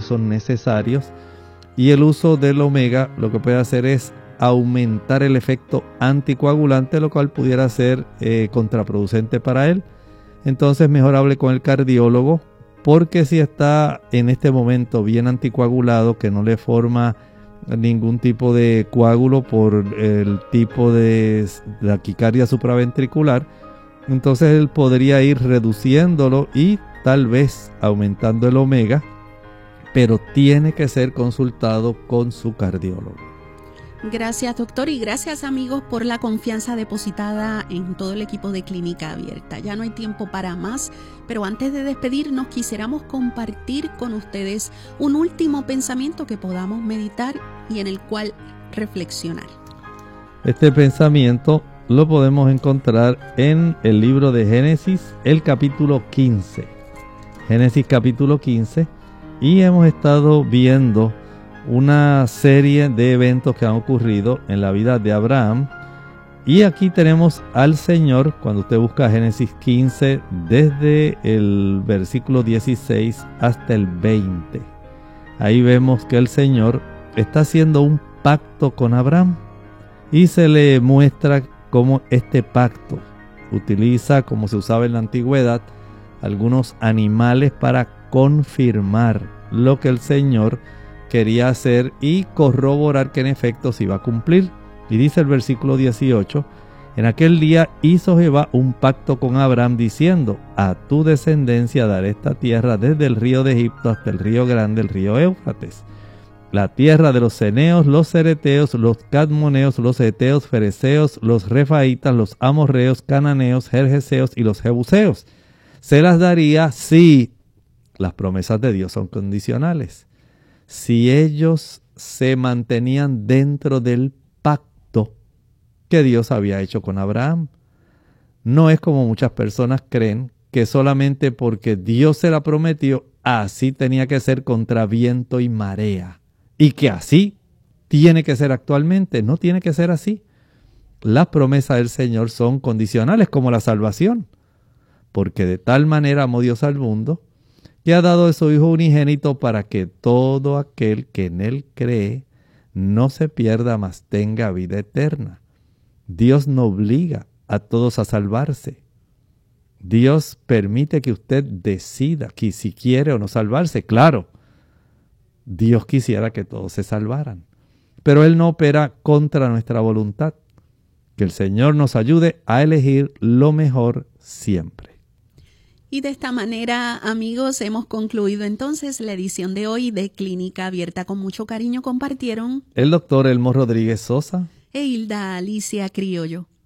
son necesarios. Y el uso del omega lo que puede hacer es aumentar el efecto anticoagulante, lo cual pudiera ser contraproducente para él. Entonces mejor hable con el cardiólogo, porque si está en este momento bien anticoagulado, que no le forma ningún tipo de coágulo por el tipo de taquicardia supraventricular, entonces él podría ir reduciéndolo y tal vez aumentando el omega, pero tiene que ser consultado con su cardiólogo. Gracias, doctor, y gracias, amigos, por la confianza depositada en todo el equipo de Clínica Abierta. Ya no hay tiempo para más, pero antes de despedirnos quisiéramos compartir con ustedes un último pensamiento que podamos meditar y en el cual reflexionar. Este pensamiento lo podemos encontrar en el libro de Génesis, el capítulo 15. Génesis capítulo 15, y hemos estado viendo una serie de eventos que han ocurrido en la vida de Abraham. Y aquí tenemos al Señor, cuando usted busca Génesis 15, desde el versículo 16 hasta el 20. Ahí vemos que el Señor está haciendo un pacto con Abraham. Y se le muestra cómo este pacto utiliza, como se usaba en la antigüedad, algunos animales para confirmar lo que el Señor quería hacer y corroborar que en efecto se iba a cumplir. Y dice el versículo 18: en aquel día hizo Jehová un pacto con Abraham diciendo: a tu descendencia daré esta tierra desde el río de Egipto hasta el río grande, el río Éufrates, la tierra de los ceneos, los cereteos, los cadmoneos, los heteos, fereceos, los refaitas, los amorreos, cananeos, gergeseos y los jebuseos. Se las daría si las promesas de Dios son condicionales. Si ellos se mantenían dentro del pacto que Dios había hecho con Abraham. No es como muchas personas creen, que solamente porque Dios se la prometió, así tenía que ser contra viento y marea. Y que así tiene que ser actualmente. No tiene que ser así. Las promesas del Señor son condicionales, como la salvación. Porque de tal manera amó Dios al mundo, que ha dado a su Hijo unigénito para que todo aquel que en Él cree no se pierda, mas tenga vida eterna. Dios no obliga a todos a salvarse. Dios permite que usted decida que si quiere o no salvarse. Claro, Dios quisiera que todos se salvaran, pero Él no opera contra nuestra voluntad. Que el Señor nos ayude a elegir lo mejor siempre. Y de esta manera, amigos, hemos concluido entonces la edición de hoy de Clínica Abierta. Con mucho cariño compartieron el doctor Elmo Rodríguez Sosa e Hilda Alicia Criollo.